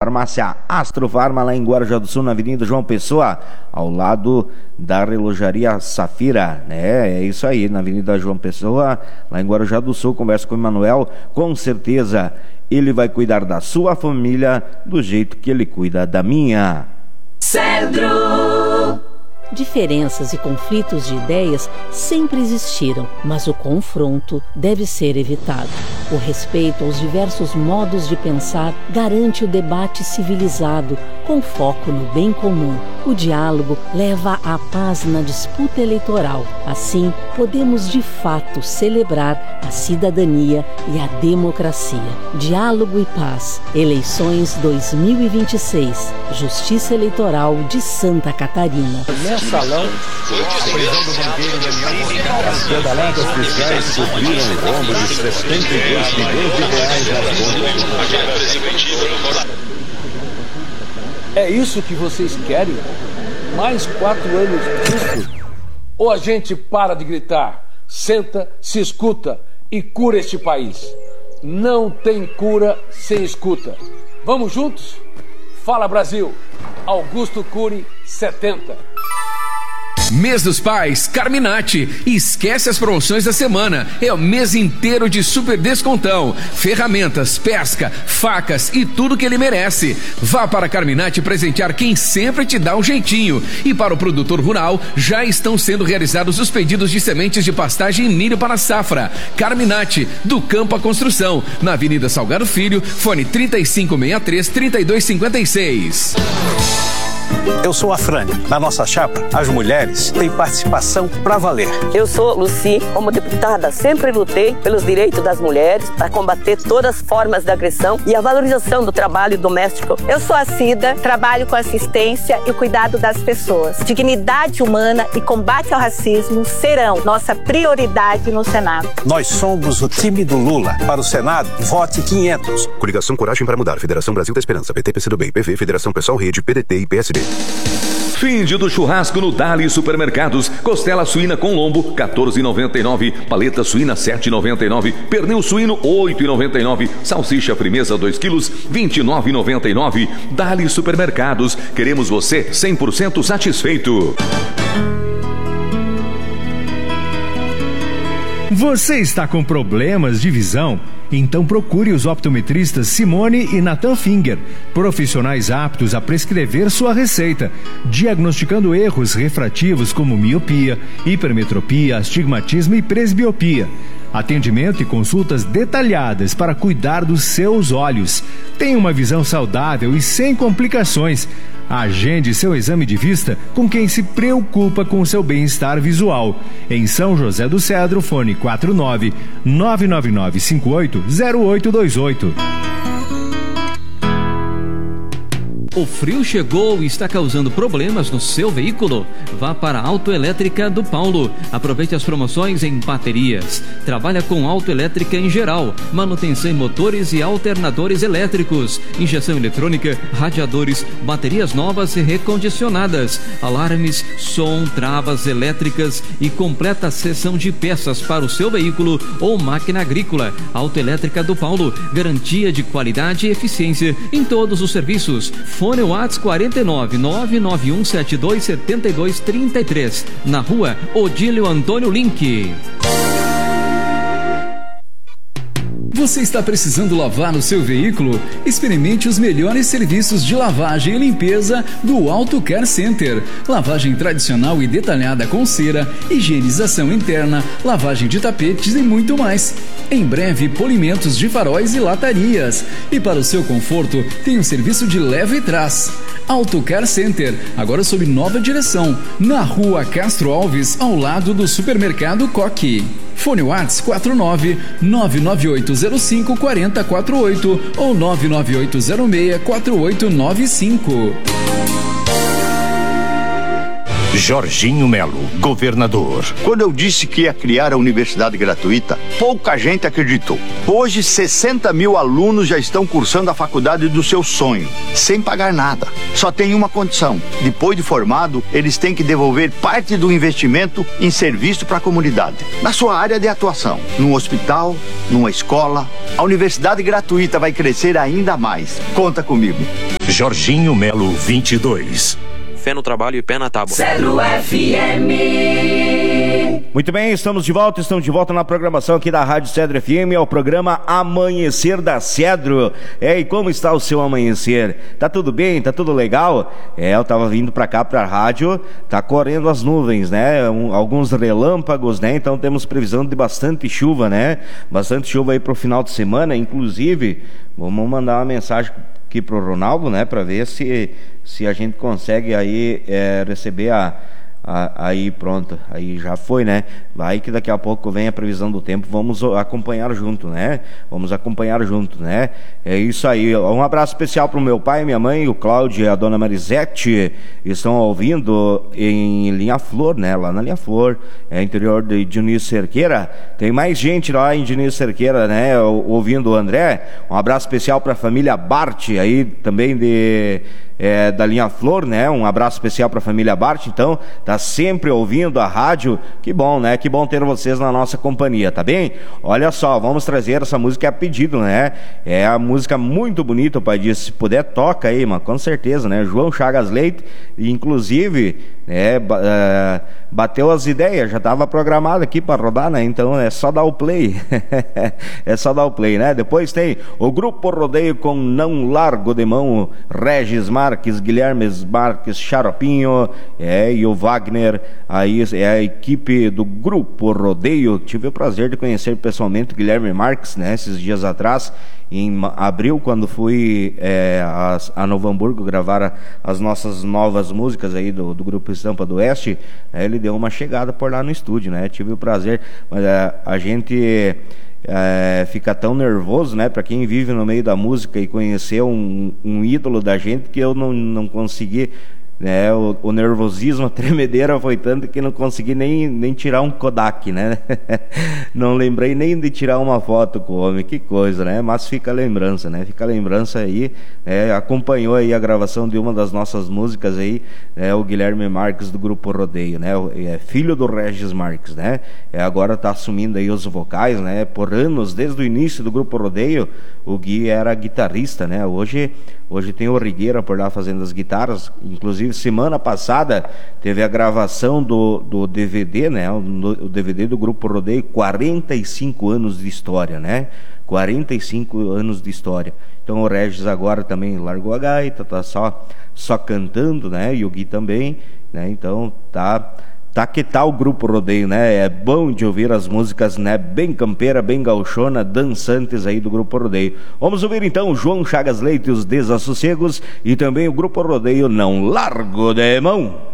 Farmácia Astrofarma, lá em Guarujá do Sul, na Avenida João Pessoa, ao lado da Relojaria Safira, né? É isso aí, na Avenida João Pessoa, lá em Guarujá do Sul. Converso com o Emanuel, com certeza ele vai cuidar da sua família do jeito que ele cuida da minha. Cedro! Diferenças e conflitos de ideias sempre existiram, mas o confronto deve ser evitado. O respeito aos diversos modos de pensar garante o debate civilizado, com foco no bem comum. O diálogo leva à paz na disputa eleitoral. Assim, podemos de fato celebrar a cidadania e a democracia. Diálogo e paz. Eleições 2026. Justiça Eleitoral de Santa Catarina. Salão, a prisão do banqueiro Daniel. As pedaladas fiscais cobriram o rombo de 72 milhões de reais nas contas. É isso que vocês querem? Mais 4 anos disso? Ou a gente para de gritar, senta, se escuta e cura este país? Não tem cura sem escuta. Vamos juntos? Fala, Brasil! Augusto Cury, 70. Mês dos Pais, Carminati. Esquece as promoções da semana. É o mês inteiro de super descontão. Ferramentas, pesca, facas e tudo que ele merece. Vá para Carminati presentear quem sempre te dá um jeitinho. E para o produtor rural, já estão sendo realizados os pedidos de sementes de pastagem e milho para a safra. Carminati, do campo à construção. Na Avenida Salgado Filho, fone 3563-3256. Eu sou a Frane. Na nossa chapa, as mulheres têm participação pra valer. Eu sou Luci. Como deputada, sempre lutei pelos direitos das mulheres para combater todas as formas de agressão e a valorização do trabalho doméstico. Eu sou a Cida, trabalho com assistência e cuidado das pessoas. Dignidade humana e combate ao racismo serão nossa prioridade no Senado. Nós somos o time do Lula. Para o Senado, vote 500. Coligação Coragem para Mudar. Federação Brasil da Esperança. PT, PCdoB, PV, Federação Pessoal Rede, PDT e PSD. Fim do churrasco no Dali Supermercados. Costela suína com lombo, R$14,99. Paleta suína, R$7,99. Pernil suíno, R$8,99. Salsicha frimeza, 2 quilos, R$29,99. Dali Supermercados. Queremos você 100% satisfeito. Você está com problemas de visão? Então procure os optometristas Simone e Nathan Finger, profissionais aptos a prescrever sua receita, diagnosticando erros refrativos como miopia, hipermetropia, astigmatismo e presbiopia. Atendimento e consultas detalhadas para cuidar dos seus olhos. Tenha uma visão saudável e sem complicações. Agende seu exame de vista com quem se preocupa com o seu bem-estar visual. Em São José do Cedro, fone 49-99958-0828. O frio chegou e está causando problemas no seu veículo? Vá para a Autoelétrica do Paulo. Aproveite as promoções em baterias. Trabalha com autoelétrica em geral, manutenção em motores e alternadores elétricos, injeção eletrônica, radiadores, baterias novas e recondicionadas, alarmes, som, travas elétricas e completa seção de peças para o seu veículo ou máquina agrícola. Autoelétrica do Paulo, garantia de qualidade e eficiência em todos os serviços. Fone WhatsApp 49991727233, na rua Odílio Antônio Link. Você está precisando lavar o seu veículo? Experimente os melhores serviços de lavagem e limpeza do Auto Care Center. Lavagem tradicional e detalhada com cera, higienização interna, lavagem de tapetes e muito mais. Em breve, polimentos de faróis e latarias. E para o seu conforto, tem um serviço de leva e trás. Auto Care Center, agora sob nova direção, na rua Castro Alves, ao lado do supermercado Coque. Fone WhatsApp 49998054048 ou 998064895. Jorginho Melo, governador. Quando eu disse que ia criar a universidade gratuita, pouca gente acreditou. Hoje, 60 mil alunos já estão cursando a faculdade do seu sonho, sem pagar nada. Só tem uma condição: depois de formado, eles têm que devolver parte do investimento em serviço para a comunidade, na sua área de atuação, num hospital, numa escola. A universidade gratuita vai crescer ainda mais. Conta comigo. Jorginho Melo 22. Fé no trabalho e pé na tábua. Cedro FM. Muito bem, estamos de volta na programação aqui da Rádio Cedro FM, é o programa Amanhecer da Cedro. E como está o seu amanhecer? Tá tudo bem? Tá tudo legal? Eu tava vindo pra cá, pra rádio, tá correndo as nuvens, né? Alguns relâmpagos, né? Então temos previsão de bastante chuva, né? Bastante chuva aí pro final de semana, inclusive, vamos mandar uma mensagem aqui pro Ronaldo, né? Pra ver se a gente consegue aí receber aí pronto, aí já foi, né? Vai que daqui a pouco vem a previsão do tempo, vamos acompanhar junto, né? É isso aí. Um abraço especial pro meu pai, minha mãe, o Cláudio e a dona Marisete, estão ouvindo em Linha Flor, né? Lá na Linha Flor, interior de Dionísio Cerqueira. Tem mais gente lá em Dionísio Cerqueira, né? Ouvindo o André. Um abraço especial pra família Bart, aí também da Linha Flor, né? Um abraço especial para a família Bart, então, tá sempre ouvindo a rádio. Que bom, né? Que bom ter vocês na nossa companhia, tá bem? Olha só, vamos trazer essa música a pedido, né? É a música muito bonita, o pai disse, se puder toca aí, mas com certeza, né? João Chagas Leite, inclusive, bateu as ideias, já estava programado aqui para rodar, né? Então é só dar o play. É só dar o play, né? Depois tem o Grupo Rodeio com Não Largo de Mão, Regis Marques, Guilherme Marques, Xaropinho, e o Wagner. Aí é a equipe do Grupo Rodeio. Tive o prazer de conhecer pessoalmente o Guilherme Marques, né? Esses dias atrás, em abril, quando fui a Novo Hamburgo gravar as nossas novas músicas aí do Grupo Estampa do Oeste, ele deu uma chegada por lá no estúdio, né? Tive o prazer, mas a gente fica tão nervoso, né? Para quem vive no meio da música e conhecer um ídolo da gente, que eu não consegui, né? O nervosismo, a tremedeira foi tanto que não consegui nem tirar um Kodak, né? Não lembrei nem de tirar uma foto com o homem, que coisa, né? Mas fica a lembrança, né? Fica a lembrança aí, acompanhou aí a gravação de uma das nossas músicas aí, o Guilherme Marques do Grupo Rodeio, né? É filho do Regis Marques, né? Agora tá assumindo aí os vocais, né? Por anos, desde o início do Grupo Rodeio, o Gui era guitarrista, né? Hoje tem o Rigueira por lá fazendo as guitarras. Inclusive, semana passada teve a gravação do DVD, né? O DVD do Grupo Rodeio, 45 anos de história, né? 45 anos de história. Então o Regis agora também largou a gaita, tá só cantando, né? E o Gui também, né? Então tá que tal o Grupo Rodeio, né? É bom de ouvir as músicas, né? Bem campeira, bem gauchona, dançantes aí do Grupo Rodeio. Vamos ouvir então o João Chagas Leite e os Desassossegos, e também o Grupo Rodeio Não Largo de Mão.